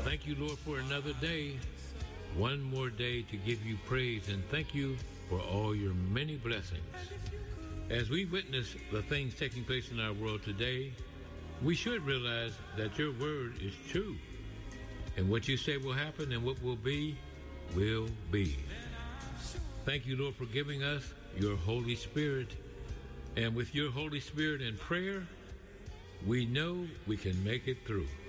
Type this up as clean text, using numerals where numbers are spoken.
Thank you, Lord, for another day. One more day to give you praise, and thank you for all your many blessings. As we witness the things taking place in our world today, we should realize that your word is true. And what you say will happen and what will be, will be. Thank you, Lord, for giving us your Holy Spirit. And with your Holy Spirit and prayer, we know we can make it through.